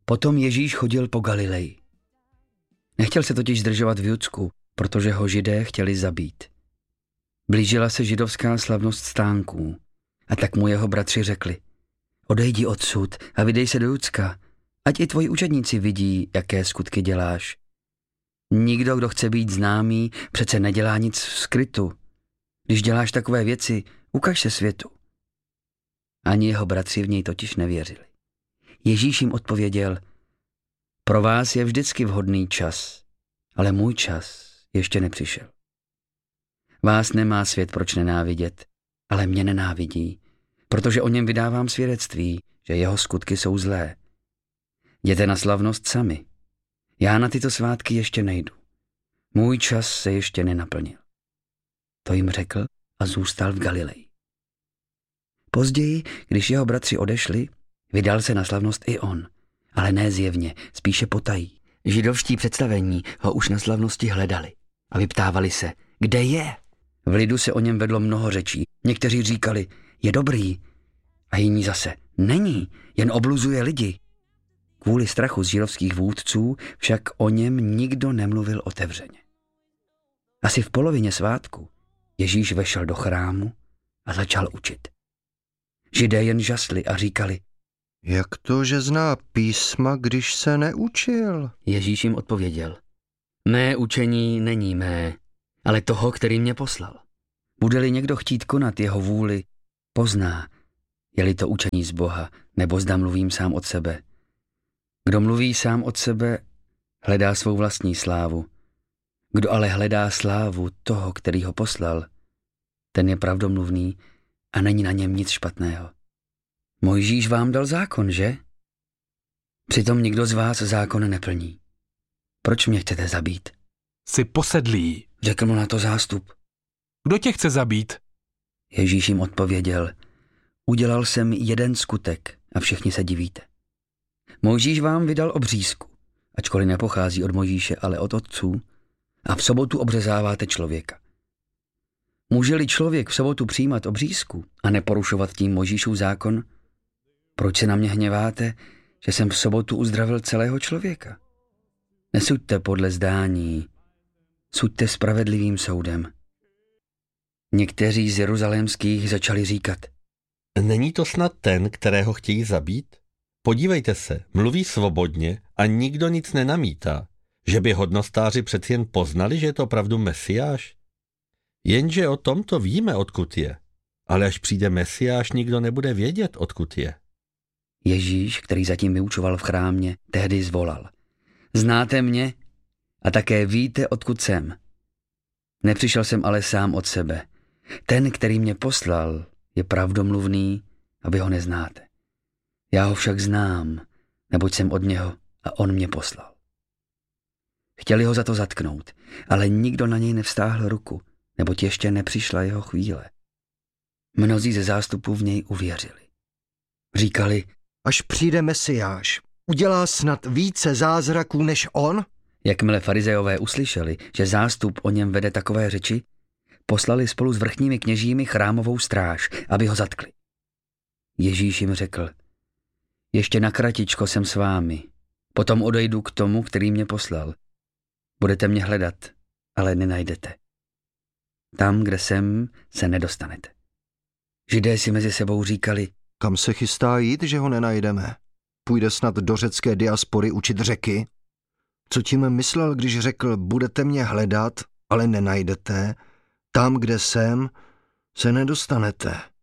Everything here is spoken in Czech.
Potom Ježíš chodil po Galileji. Nechtěl se totiž zdržovat v Judsku, protože ho Židé chtěli zabít. Blížila se židovská slavnost stánků a tak mu jeho bratři řekli: odejdi odsud a vydej se do Judska, ať i tvoji učedníci vidí, jaké skutky děláš. Nikdo, kdo chce být známý, přece nedělá nic v skrytu. Když děláš takové věci, ukaž se světu. Ani jeho bratři v něj totiž nevěřili. Ježíš jim odpověděl: pro vás je vždycky vhodný čas, ale můj čas ještě nepřišel. Vás nemá svět proč nenávidět, ale mě nenávidí, protože o něm vydávám svědectví, že jeho skutky jsou zlé. Jděte na slavnost sami. Já na tyto svátky ještě nejdu. Můj čas se ještě nenaplnil. To jim řekl a zůstal v Galileji. Později, když jeho bratři odešli, vydal se na slavnost i on, ale ne zjevně, spíše potají. Židovští představení ho už na slavnosti hledali a vyptávali se: kde je? V lidu se o něm vedlo mnoho řečí. Někteří říkali: je dobrý, a jiní zase: není, jen obluzuje lidi. Kvůli strachu z židovských vůdců však o něm nikdo nemluvil otevřeně. Asi v polovině svátku Ježíš vešel do chrámu a začal učit. Židé jen žasli a říkali: jak to, že zná písma, když se neučil? Ježíš jim odpověděl: mé učení není mé, ale toho, který mě poslal. Bude-li někdo chtít konat jeho vůli, pozná, je-li to učení z Boha, nebo zda mluvím sám od sebe. Kdo mluví sám od sebe, hledá svou vlastní slávu. Kdo ale hledá slávu toho, který ho poslal, ten je pravdomluvný a není na něm nic špatného. Mojžíš vám dal zákon, že? Přitom nikdo z vás zákon neplní. Proč mě chcete zabít? Jsi posedlý, řekl mu na to zástup. Kdo tě chce zabít? Ježíš jim odpověděl: udělal jsem jeden skutek a všichni se divíte. Mojžíš vám vydal obřízku, ačkoliv nepochází od Mojžíše, ale od otců, a v sobotu obřezáváte člověka. Může-li člověk v sobotu přijímat obřízku a neporušovat tím Mojžíšův zákon, proč se na mě hněváte, že jsem v sobotu uzdravil celého člověka? Nesuďte podle zdání, suďte spravedlivým soudem. Někteří z jeruzalémských začali říkat: není to snad ten, kterého chtějí zabít? Podívejte se, mluví svobodně a nikdo nic nenamítá, že by hodnostáři přeci jen poznali, že je to opravdu Mesiáš? Jenže o tomto víme, odkud je, ale až přijde Mesiáš, nikdo nebude vědět, odkud je. Ježíš, který zatím vyučoval v chrámě, tehdy zvolal: znáte mě a také víte, odkud jsem. Nepřišel jsem ale sám od sebe. Ten, který mě poslal, je pravdomluvný a vy ho neznáte. Já ho však znám, neboť jsem od něho a on mě poslal. Chtěli ho za to zatknout, ale nikdo na něj nevstáhl ruku, neboť ještě nepřišla jeho chvíle. Mnozí ze zástupu v něj uvěřili. Říkali: až přijde Mesiáš, udělá snad více zázraků než on? Jakmile farizejové uslyšeli, že zástup o něm vede takové řeči, poslali spolu s vrchními kněžími chrámovou stráž, aby ho zatkli. Ježíš jim řekl: ještě na kratičko jsem s vámi, potom odejdu k tomu, který mě poslal. Budete mě hledat, ale nenajdete. Tam, kde jsem, se nedostanete. Židé si mezi sebou říkali: kam se chystá jít, že ho nenajdeme? Půjde snad do řecké diaspory učit Řeky? Co tím myslel, když řekl: budete mě hledat, ale nenajdete? Tam, kde jsem, se nedostanete.